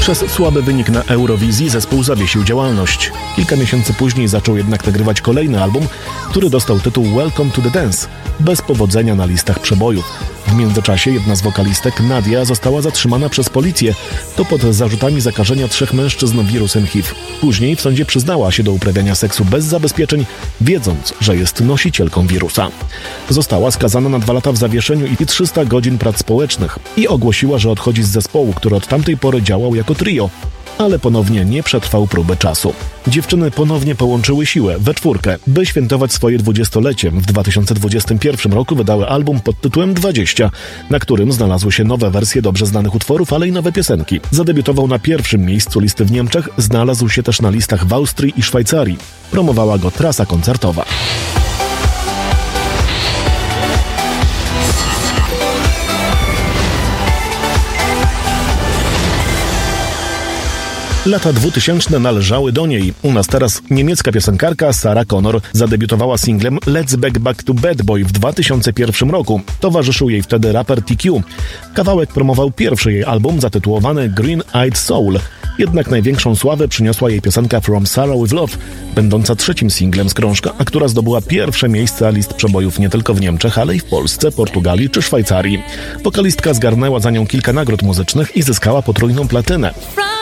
Przez słaby wynik na Eurowizji zespół zawiesił działalność. Kilka miesięcy później zaczął jednak nagrywać kolejny album, który dostał tytuł Welcome to the Dance, bez powodzenia na listach przebojów. W międzyczasie jedna z wokalistek, Nadia, została zatrzymana przez policję. To pod zarzutami zakażenia 3 mężczyzn wirusem HIV. Później w sądzie przyznała się do uprawiania seksu bez zabezpieczeń, wiedząc, że jest nosicielką wirusa. Została skazana na 2 lata w zawieszeniu i 300 godzin prac społecznych i ogłosiła, że odchodzi z zespołu, który od tamtej pory działał jako trio, ale ponownie nie przetrwał próby czasu. Dziewczyny ponownie połączyły siłę we czwórkę, by świętować swoje 20-lecie. W 2021 roku wydały album pod tytułem 20, na którym znalazły się nowe wersje dobrze znanych utworów, ale i nowe piosenki. Zadebiutował na 1. miejscu listy w Niemczech, znalazł się też na listach w Austrii i Szwajcarii. Promowała go trasa koncertowa. Lata 2000 należały do niej. U nas teraz niemiecka piosenkarka Sarah Connor zadebiutowała singlem Let's Back to Bad Boy w 2001 roku. Towarzyszył jej wtedy raper TQ. Kawałek promował pierwszy jej album zatytułowany Green Eyed Soul. Jednak największą sławę przyniosła jej piosenka From Sarah with Love, będąca 3. singlem z krążka, a która zdobyła 1. miejsce list przebojów nie tylko w Niemczech, ale i w Polsce, Portugalii czy Szwajcarii. Wokalistka zgarnęła za nią kilka nagród muzycznych i zyskała potrójną platynę.